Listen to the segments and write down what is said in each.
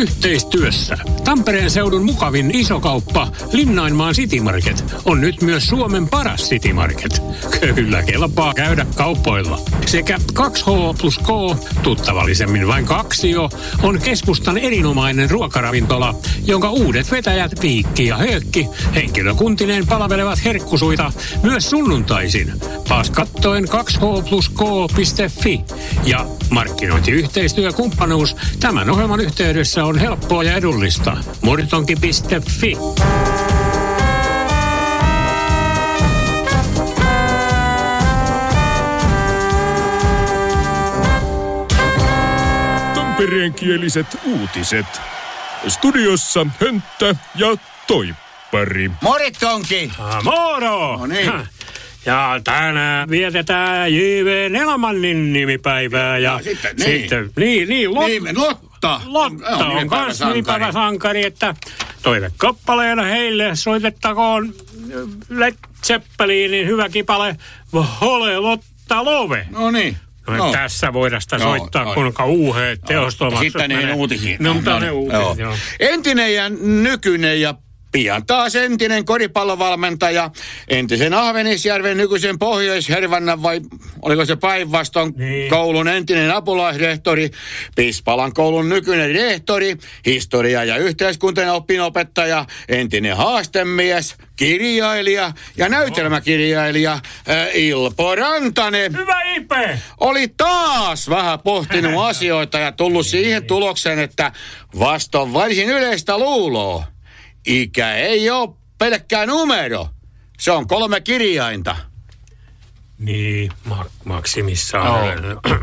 yhteistyössä. Tampereen seudun mukavin isokauppa Linnainmaan City Market on nyt myös Suomen paras City Market. Kyllä kelpaa käydä kaupoilla. Sekä 2H+K, tuttavallisemmin vain Kaksio, on keskustan erinomainen ruokaravintola, jonka uudet vetäjät Viikki ja Höökki henkilökuntineen palvelevat herkkusuita myös sunnuntaisin. Paas kattoen 2H+K.fi ja markkinointiyhteistyökumppanuus tämän ohjelman yhteydessä on helppoa ja edullista. Murtonki.fi. Tampereenkieliset uutiset. Studiossa Hönttä ja Toippari. Moritonki! Moro! No niin. Ja tänään vietetään J.V. Nelamannin nimipäivää. Ja sitten Lotta. Lotta on kans nimipäiväsankari, että toivekappaleena heille soitettakoon Led Zeppelinin hyvä kipale Hole Lotta Love. No niin. No. Tässä voidaan sitä soittaa, kuinka uuheet teostomaksut sitten ne uutisiin. No, mutta ne uutiset, joo. Entinen ja nykyinen ja pian taas entinen koripallovalmentaja, entisen Ahvenisjärven nykyisen Pohjois-Hervannan vai oliko se päinvastoin koulun entinen apulaisrehtori, Pispalan koulun nykyinen rehtori, historia- ja yhteiskunnan opinopettaja, entinen haastemies, kirjailija ja näytelmäkirjailija Ilpo Rantanen. Hyvä Ipe! Oli taas vähän pohtinut asioita ja tullut siihen tulokseen, että vastoin varsin yleistä luuloa. Ikä ei ole pelkkää numero. Se on 3 kirjainta. Niin, maksimissaan.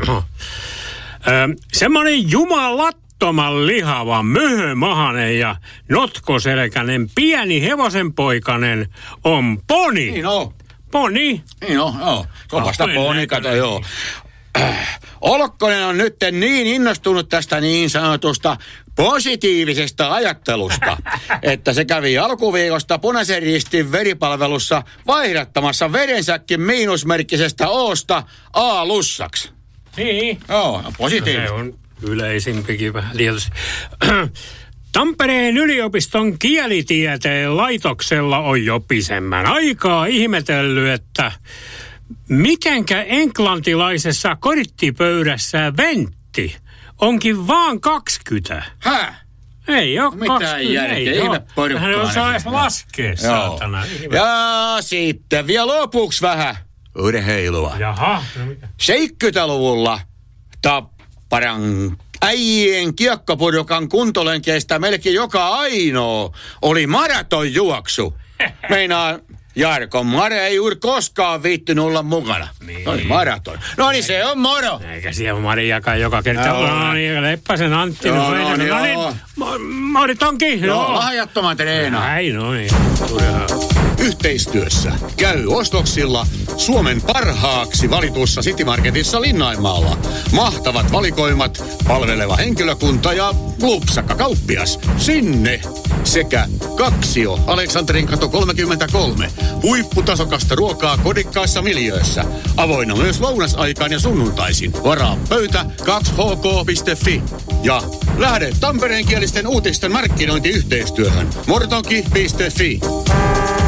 Semmoinen jumalattoman lihava, möhömahanen ja notkoselkäinen pieni hevosenpoikainen on poni. Niin on. Poni? Niin on, joo. Se on vasta poni, kato, joo. Olkkonen on nyt niin innostunut tästä niin sanotusta positiivisesta ajattelusta, että se kävi alkuviikosta Punaisen Ristin veripalvelussa vaihdattamassa verensäkin miinusmerkkisestä O:sta A-lussaksi. Niin. Joo, positiivista. Se on yleisimpikin vähän tietysti. Tampereen yliopiston kielitieteen laitoksella on jo pisemmän aikaa ihmetellyt, että mitenkä englantilaisessa korttipöydässä ventti onkin vaan 20. Hä? Ei ole 20. Mitään järkeä, ihme porukkaa. Hän osaa edes laskea, saatana. Ja sitten vielä lopuksi vähän urheilua. Jaha, no mikä? 70-luvulla Tapparan äijien kiekkopudokan kuntolenkeistä melkein joka ainoa oli maratonjuoksu. Meinaa Jarkon Mare ei juuri koskaan viittynyt olla mukana. Niin. No niin, maraton. No niin, se on moro. Eikä siellä Mariakaan joka kerta. No niin, Leppäsen Antti. Joo, no niin, Moritonki. Joo, lahjattoman treenaa. Näin, no niin. Yhteistyössä käy ostoksilla Suomen parhaaksi valitussa City Marketissa Linnainmaalla. Mahtavat valikoimat, palveleva henkilökunta ja Lupsakka kauppias. Sinne! Sekä Kaksio, Aleksanterin katu 33. Huipputasokasta ruokaa kodikkaissa miljöössä. Avoinna myös lounasaikaan ja sunnuntaisin. Varaa pöytä 2hk.fi. Ja lähde tampereenkielisten uutisten markkinointiyhteistyöhön. Mortonki.fi.